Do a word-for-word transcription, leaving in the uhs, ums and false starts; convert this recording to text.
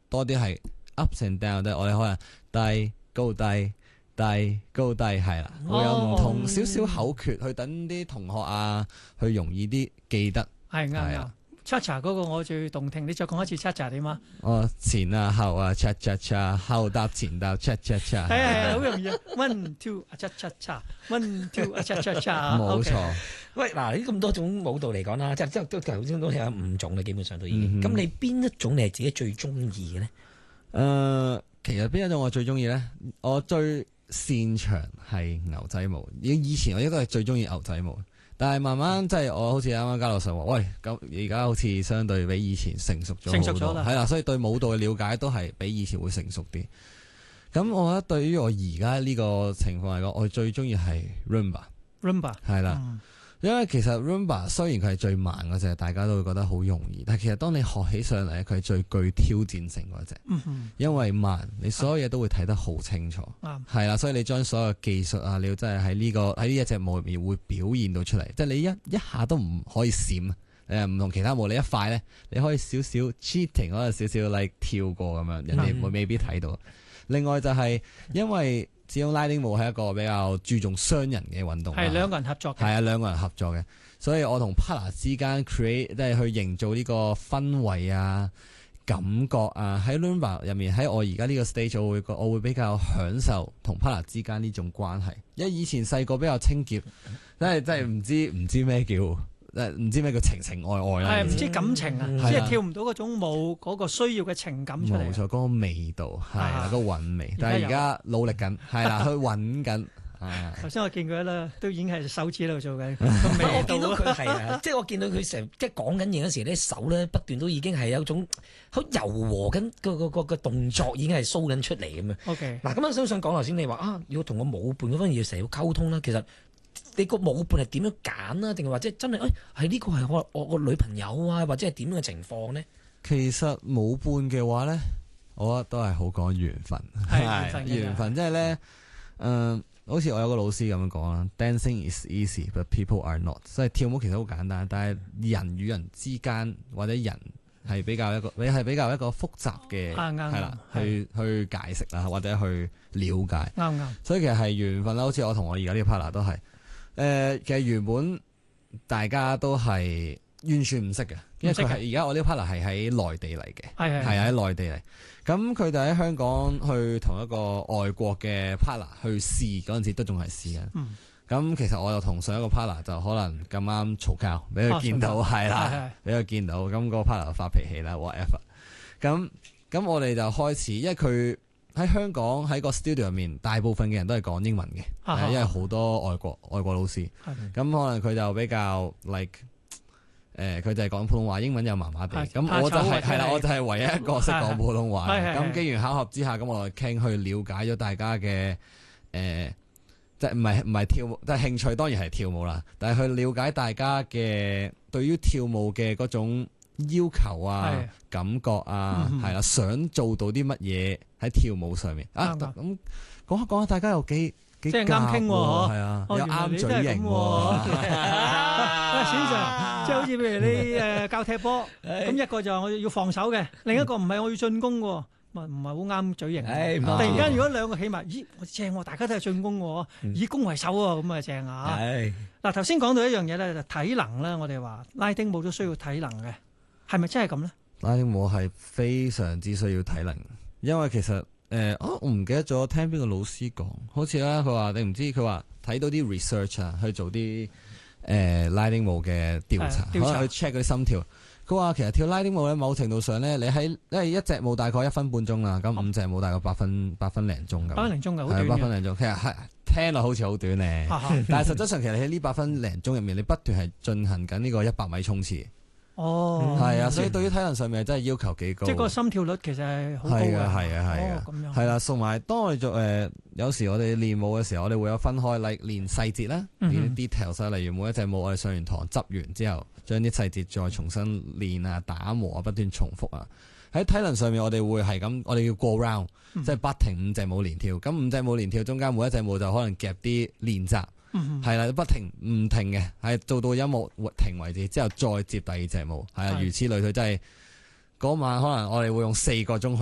多啲係 ups and down，即係我哋可能低高低低高低係啦，會有唔同少少口訣去等啲同學啊去容易啲記得。 係啱啱。cha cha 嗰個我最動聽，你再講一次 cha cha 點啊？ 哦，前啊後啊 cha cha cha， 後搭前搭 cha cha cha。 係係好容易啊 ！one two 啊 cha cha cha，one two 啊 cha cha cha。 冇錯。 喂，嗱，呢咁多種舞蹈嚟講啦，即係即係都頭先都有五種啦，基本上都已經。咁、嗯、你邊一種你係自己最中意嘅咧？誒、 呃，其實邊一種我最中意咧？我最擅長係牛仔舞。以前我應該係最中意牛仔舞。但係慢慢即係我好似啱啱嘉樂 Sir話，喂，咁而家好似相對比以前成熟咗好多，係啦，所以對舞蹈嘅了解都係比以前會成熟啲。咁我覺得對於我而家呢個情況嚟講，我最中意係 Rumba，Rumba 係啦。嗯，因為其實 Rumba 雖然佢係最慢嗰隻，大家都會覺得好容易，但係其實當你學起上嚟，佢係最具挑戰性嗰隻。嗯，因為慢，你所有嘢都會睇得好清楚。啱，係啦，所以你將所有技術啊，你要真係喺呢個喺呢一隻舞入面會表現到出嚟，即係你一一下都唔可以閃。誒，唔同其他舞，你一快咧，你可以少少 cheating， 可能少少 like 跳過咁樣，人哋會未必睇到。嗯，另外就係因為始終拉丁舞係一個比較注重雙人嘅運動，係兩個人合作嘅，係啊，兩個人合作嘅，所以我同 partner 之間 create 即係去營造呢個氛圍啊、感覺啊，喺 Rumba 入面，喺我而家呢個 stage， 我會我會比較享受同 partner 之間呢種關係，因為以前細個比較清潔，真係真係唔知唔知咩叫。誒，唔知咩叫情情愛愛啦，係唔知感情啊，嗯、即係跳唔到嗰種舞嗰個需要嘅情感出嚟。冇錯，嗰、嗰個味道係啦，嗰個韻味。但係而家努力緊，係啦，去揾緊。頭先我見佢啦，都已經係手指喺度做緊。我見到佢係啊，即係我見到佢成即係講緊嘢嗰時咧，手咧不斷都已經係有種好柔和緊個個個個動作已經係 show 緊出嚟咁樣。OK， 嗱咁我想想講頭先你話啊，要同個舞伴嗰方面要成日要溝通啦，其實。你個舞伴係點樣揀啊？定係或者真係誒係呢個係我我個女朋友啊？或者係點樣嘅情況呢？其實舞伴嘅話咧，我覺得都係好講緣分，係緣分，緣分即係咧，誒、呃，好似我有個老師咁樣講啦 ，Dancing is easy, but people are not。所以跳舞其實好簡單，但係人與人之間或者人係比較一個，你係比較一個複雜嘅，係啦，去去解釋啦，或者去了解，啱啱。所以其實係緣分啦。好似我同我而家呢個 partner 都係。誒、呃，其實原本大家都係完全唔識嘅，因為佢係而家我呢個 partner 係喺內地嚟嘅，係係喺內地嚟。咁佢哋喺香港去同一個外國嘅 partner 去試嗰陣時，都仲係試緊。咁、嗯、其實我又同上一個 partner 就可能咁啱嘈交，俾佢見到係啦，俾佢見到，咁、那、嗰個 partner 就發脾氣啦 ，whatever。咁咁我哋就開始，因為佢。喺香港喺個 studio 入面，大部分嘅人都係講英文嘅，啊、因為好多外國外國老師，咁可能佢就比較 like 誒、呃，佢就係講普通話，英文又麻麻地。咁我就係係啦，我就係唯一一個識講普通話。咁機緣巧合之下，咁我哋傾去了解咗大家嘅誒、呃，即係唔係唔係跳舞，即係興趣當然係跳舞啦。但係去了解大家嘅對於跳舞嘅嗰種要求啊、感覺啊，係啦、嗯，想做到啲乜嘢喺跳舞上面、嗯、啊？咁講下講下，大家又幾幾即係啱傾喎，係啊，又啱嘴型喎。選擇即係好似譬如你誒教踢波，咁一個就我要防守嘅，另一個唔係我要進攻嘅，唔唔係好啱嘴型。突然間如果兩個起埋，咦，正喎，大家都係進攻喎，以攻為守喎，咁啊正啊！嗱，頭先講到一樣嘢咧，就體能啦，我哋話拉丁舞都需要體能嘅。係咪真係咁咧？拉丁舞係非常之需要體能，因為其實誒、呃，我唔記得咗聽邊個老師講，好似啦，佢話你唔知，佢話睇到啲 research 啊，去做啲誒、呃、拉丁舞嘅調查，調查可能去 check 嗰啲心跳。佢話其實跳拉丁舞咧，某程度上咧，你喺因為一隻舞大概一分半鐘啦，咁五隻舞大概八分八分零鐘咁。八分零鐘嘅，好短嘅。係八分零鐘，其實係聽落好似好短咧，但係實質上其實喺呢八分零鐘入面，你不斷係進行緊呢個一百米衝刺。哦，係啊，所以對於體能上面真係要求幾高。即係個心跳率其實係好高嘅。係啊，係啊，係啊，咁樣。係啦，同埋當我哋做誒、呃，有時我哋練舞嘅時候，我哋會有分開，例如練細節啦，練 details，例如每一隻舞我哋上完堂執完之後，將啲細節再重新練啊、打磨啊、不斷重複啊。喺體能上面，我哋會係咁，我哋要過 round，、嗯、即係不停五隻舞連跳。咁五隻舞連跳中間每一隻舞就可能夾啲練習。係啦、嗯，不停唔停嘅，係做到音樂停為止，之後再接第二隻舞，係啊，如此類推，真係嗰晚可能我哋會用四個鐘去。